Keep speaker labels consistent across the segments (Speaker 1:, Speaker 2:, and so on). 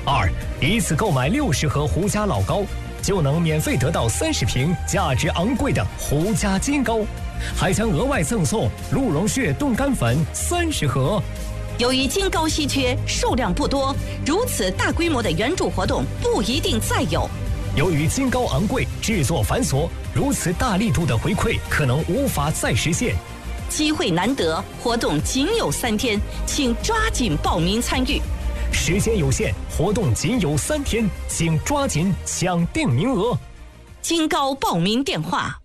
Speaker 1: 2. 一次购买60盒胡家老高，就能免费得到30瓶价值昂贵的胡家金膏，还将额外赠送鹿茸穴冻干粉30盒。
Speaker 2: 由于金膏稀缺，数量不多，如此大规模的援助活动不一定再有。
Speaker 1: 由于金膏昂贵，制作繁琐，如此大力度的回馈可能无法再实现。
Speaker 2: 机会难得，活动仅有3天，请抓紧报名参与。
Speaker 1: 时间有限，活动仅有3天，请抓紧抢订名额。
Speaker 2: 金膏报名电话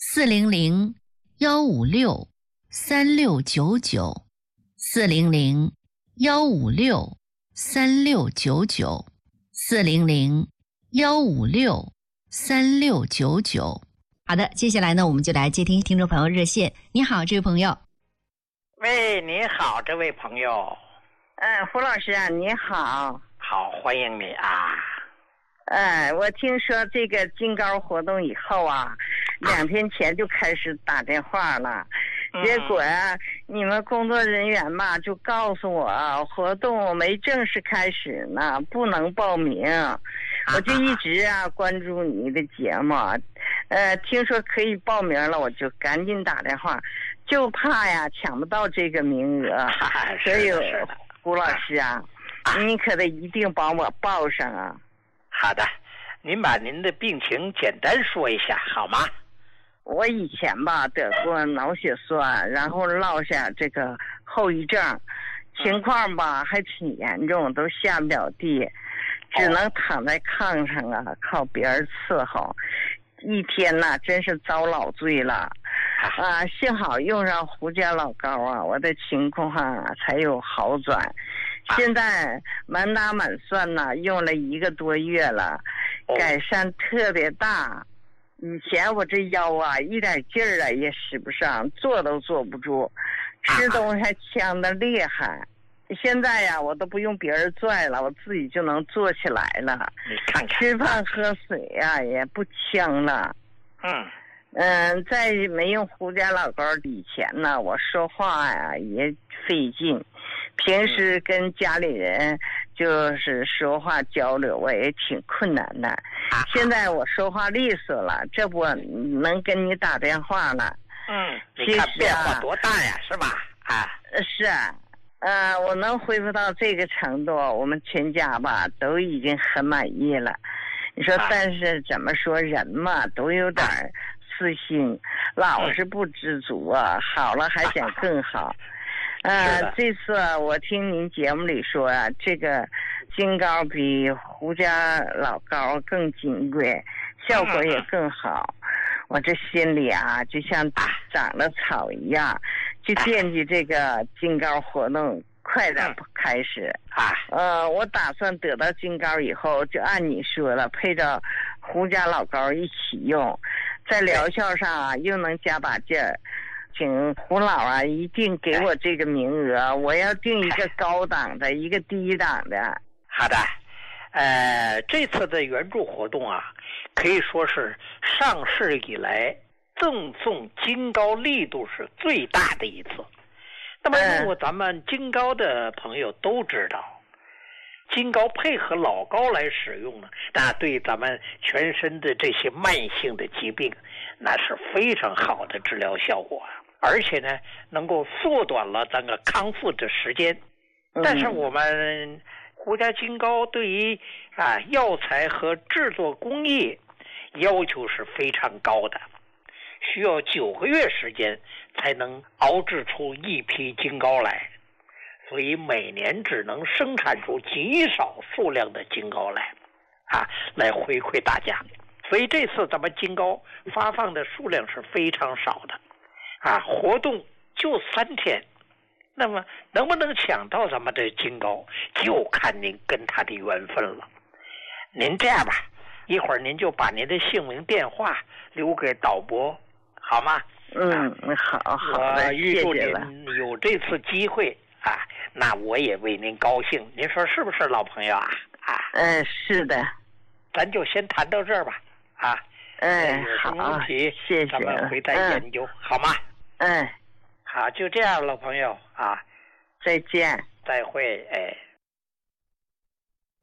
Speaker 3: 400-156-3699，400-156-3699。好的，接下来呢，我们就来接听听众朋友热线。你好，这位朋友。
Speaker 4: 喂，你好，这位朋友。
Speaker 5: 胡老师啊，你好。
Speaker 4: 好，欢迎你啊。
Speaker 5: 我听说这个金膏活动以后啊，2天前就开始打电话了。结果你们工作人员吧就告诉我，活动没正式开始呢，不能报名。我就一直关注你的节目，听说可以报名了，我就赶紧打电话，就怕抢不到这个名额。所以胡老师你可得一定帮我报上啊。
Speaker 4: 好的，您把您的病情简单说一下好吗？
Speaker 5: 我以前吧得过脑血栓，然后落下这个后遗症，情况吧还挺严重，都下不了地，只能躺在炕上靠别人伺候，一天真是遭老罪了。幸好用上胡家老膏我的情况才有好转。现在满打满算用了1个多月了，改善特别大。以前我这腰一点劲儿也使不上，坐都坐不住，吃东西还呛得厉害。现在我都不用别人拽了，我自己就能坐起来了。
Speaker 4: 你看看，
Speaker 5: 吃饭喝水也不呛了。在没用胡家老膏以前呢，我说话也费劲，平时跟家里人就是说话交流我也挺困难的。现在我说话利索了，这不能跟你打电话了。
Speaker 4: 你看变化多大呀，是吧？
Speaker 5: 是我能恢复到这个程度，我们全家吧都已经很满意了。你说，但是怎么说，人嘛都有点私心，老是不知足好了还想更好。这次我听您节目里说这个金膏比胡家老膏更金贵，效果也更好。我这心里就像长了草一样，就惦记这个金膏活动快点开始。我打算得到金膏以后，就按你说了，配着胡家老膏一起用，在疗效上又能加把劲儿。请胡老一定给我这个名额，我要定一个高档的，一个低档的。
Speaker 4: 好的，这次的援助活动可以说是上市以来赠送金膏力度是最大的一次。那么如果咱们金膏的朋友都知道，金膏配合老膏来使用呢，那对咱们全身的这些慢性的疾病，那是非常好的治疗效果，而且呢，能够缩短了咱个康复的时间。但是我们胡家金膏对于药材和制作工艺要求是非常高的，需要9个月时间才能熬制出一批金膏来，所以每年只能生产出极少数量的金膏来回馈大家。所以这次咱们金膏发放的数量是非常少的活动就3天，那么能不能抢到咱们的金膏，就看您跟他的缘分了。您这样吧，一会儿您就把您的姓名电话留给导播好吗？
Speaker 5: 好的，
Speaker 4: 我预祝您有这次机会那我也为您高兴，您说是不是老朋友
Speaker 5: 是的，
Speaker 4: 咱就先谈到这儿吧有什么问题
Speaker 5: 谢谢，
Speaker 4: 咱们回再研究好吗？好，就这样，老朋友
Speaker 5: 再见，
Speaker 4: 再会。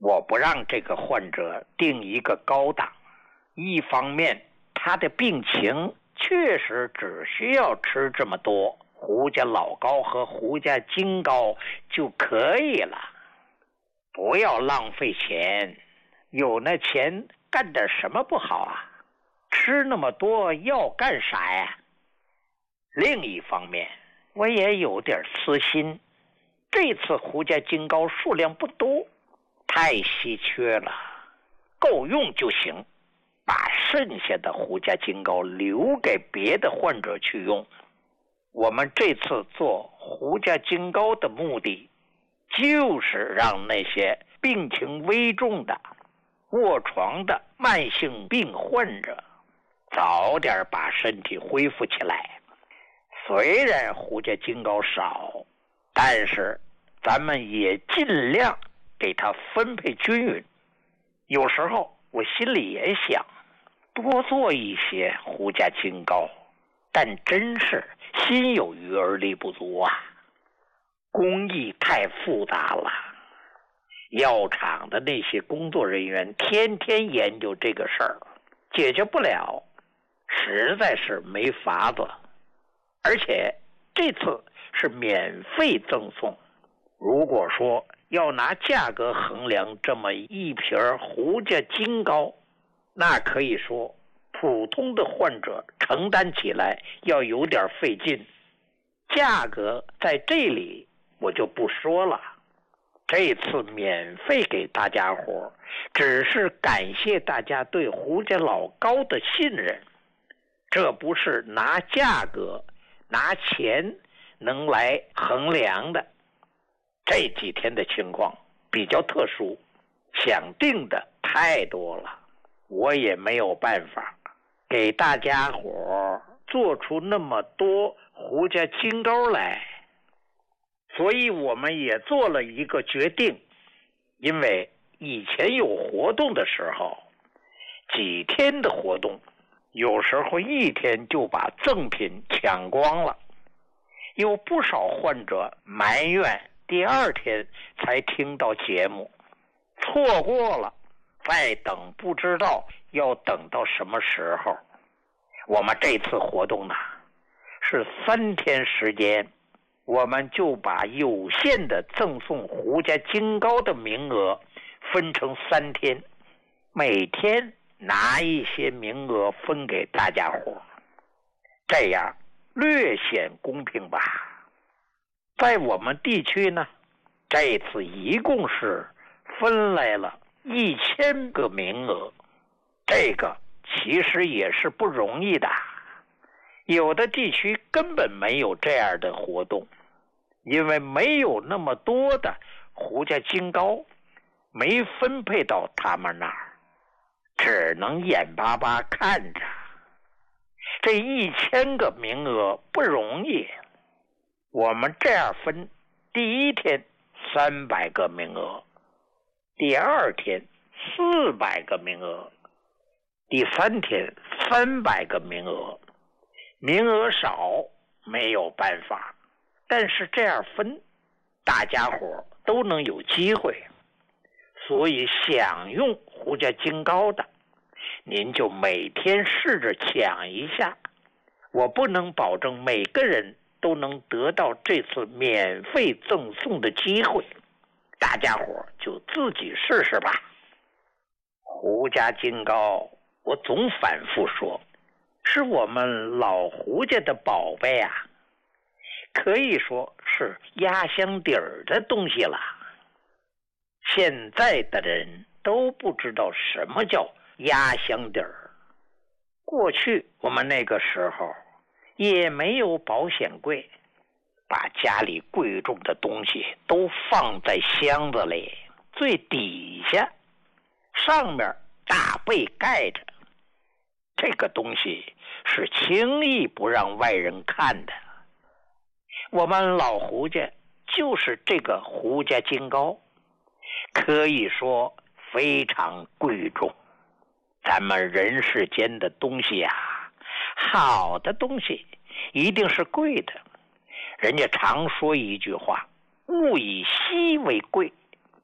Speaker 4: 我不让这个患者定一个高档，一方面他的病情确实只需要吃这么多胡家老膏和胡家金膏就可以了，不要浪费钱，有那钱干点什么不好啊？吃那么多要干啥呀？另一方面，我也有点私心，这次胡家金膏数量不多，太稀缺了，够用就行，把剩下的胡家金膏留给别的患者去用。我们这次做胡家金膏的目的，就是让那些病情危重的、卧床的慢性病患者早点把身体恢复起来。虽然胡家金膏少，但是咱们也尽量给它分配均匀。有时候我心里也想多做一些胡家金膏，但真是心有余而力不足啊，工艺太复杂了，药厂的那些工作人员天天研究这个事儿，解决不了，实在是没法子。而且这次是免费赠送，如果说要拿价格衡量这么一瓶胡家金膏，那可以说普通的患者承担起来要有点费劲。价格在这里我就不说了，这次免费给大家伙，只是感谢大家对胡家老膏的信任，这不是拿价格拿钱能来衡量的。这几天的情况比较特殊，想定的太多了，我也没有办法给大家伙做出那么多胡家金膏来，所以我们也做了一个决定。因为以前有活动的时候，几天的活动有时候一天就把赠品抢光了，有不少患者埋怨第二天才听到节目，错过了再等不知道要等到什么时候。我们这次活动呢是3天时间，我们就把有限的赠送胡家金膏的名额分成3天，每天拿一些名额分给大家伙，这样略显公平吧。在我们地区呢，这次一共是分来了1000个名额，这个其实也是不容易的。有的地区根本没有这样的活动，因为没有那么多的胡家金膏，没分配到他们那儿，只能眼巴巴看着。这1000个名额不容易，我们这样分，第一天300个名额，第二天400个名额，第3天300个名额。名额少没有办法，但是这样分，大家伙都能有机会。所以想用胡家金膏的，您就每天试着抢一下。我不能保证每个人都能得到这次免费赠送的机会，大家伙就自己试试吧。胡家金膏，我总反复说，是我们老胡家的宝贝啊，可以说是压箱底儿的东西了。现在的人都不知道什么叫压箱底儿。过去我们那个时候也没有保险柜，把家里贵重的东西都放在箱子里，最底下，上面大被盖着。这个东西是轻易不让外人看的。我们老胡家就是这个胡家金膏，可以说非常贵重。咱们人世间的东西啊，好的东西一定是贵的。人家常说一句话，物以稀为贵。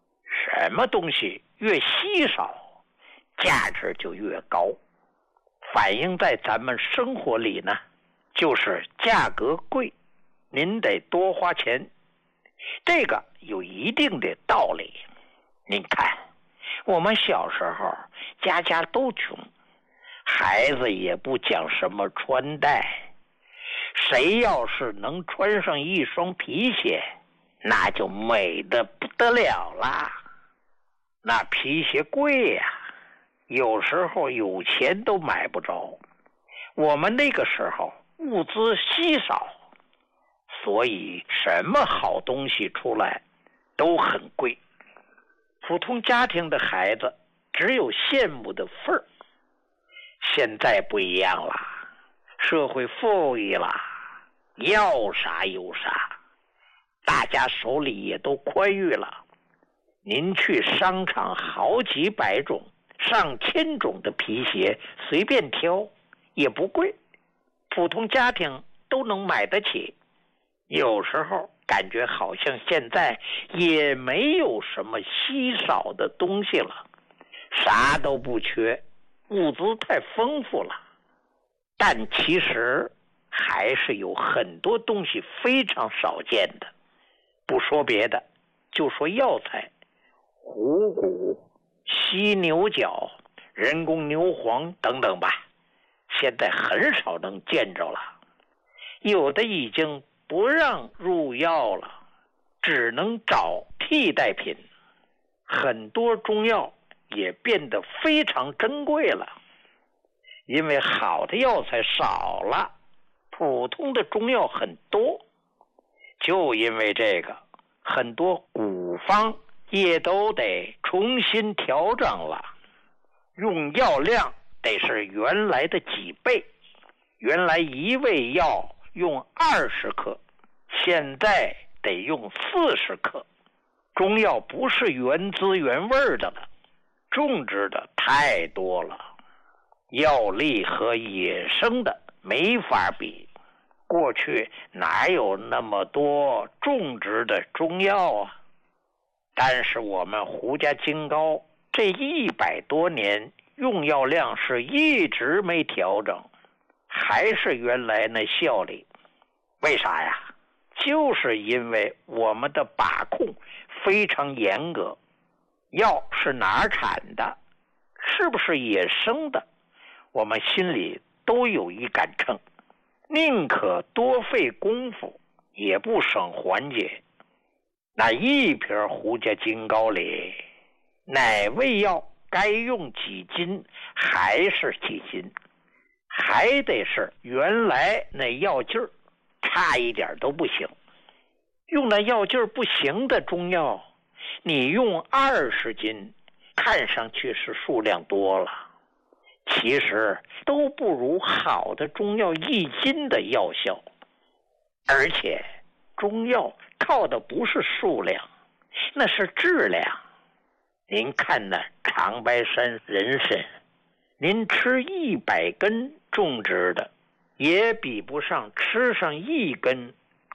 Speaker 4: 什么东西越稀少，价值就越高。反映在咱们生活里呢，就是价格贵，您得多花钱，这个有一定的道理。您看，我们小时候家家都穷，孩子也不讲什么穿戴，谁要是能穿上一双皮鞋，那就美得不得了啦。那皮鞋贵呀，有时候有钱都买不着。我们那个时候物资稀少，所以什么好东西出来都很贵。普通家庭的孩子只有羡慕的份儿。现在不一样了，社会富裕了，要啥有啥，大家手里也都宽裕了。您去商场好几百种、上千种的皮鞋随便挑，也不贵，普通家庭都能买得起。有时候感觉好像现在也没有什么稀少的东西了，啥都不缺，物资太丰富了。但其实还是有很多东西非常少见的。不说别的，就说药材，虎骨、犀牛角、人工牛黄等等吧，现在很少能见着了。有的已经不让入药了，只能找替代品。很多中药也变得非常珍贵了，因为好的药材少了，普通的中药很多。就因为这个，很多古方也都得重新调整了，用药量得是原来的几倍。原来一味药用20克，现在得用40克。中药不是原汁原味的了，种植的太多了，药力和野生的没法比。过去哪有那么多种植的中药啊？但是我们胡家金膏这100多年用药量是一直没调整，还是原来那效力。为啥呀？就是因为我们的把控非常严格。药是哪儿产的，是不是野生的，我们心里都有一杆秤，宁可多费功夫也不省环节。那一瓶胡家金膏里，哪味药该用几斤还是几斤，还得是原来那药劲儿，差一点都不行。用那药劲儿不行的中药，你用20斤，看上去是数量多了，其实都不如好的中药1斤的药效。而且中药靠的不是数量，那是质量。您看那长白山人参，您吃100根种植的，也比不上吃上1根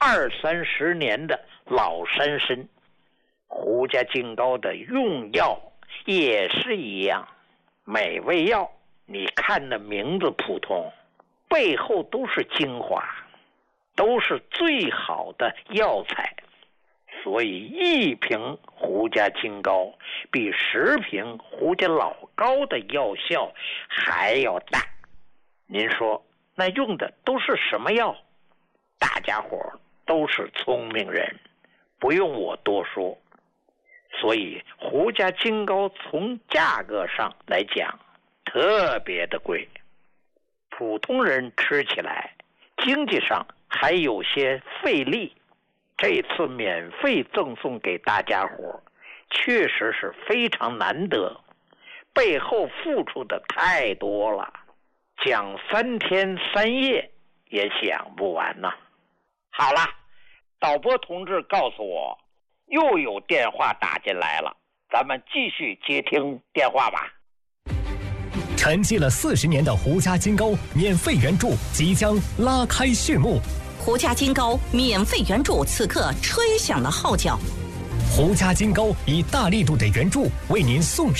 Speaker 4: 20-30年的老山参。胡家金膏的用药也是一样，每味药你看那名字普通，背后都是精华，都是最好的药材。所以1瓶胡家金膏比10瓶胡家老膏的药效还要大。您说那用的都是什么药？大家伙都是聪明人，不用我多说。所以胡家金膏从价格上来讲特别的贵，普通人吃起来经济上还有些费力。这次免费赠送给大家伙，确实是非常难得，背后付出的太多了，讲3天3夜也讲不完呐。好了，导播同志告诉我又有电话打进来了，咱们继续接听电话吧。
Speaker 1: 沉寂了40年的胡家金膏免费援助即将拉开序幕。
Speaker 2: 胡家金膏免费援助此刻吹响了号角。
Speaker 1: 胡家金糕以大力度的援助为您送上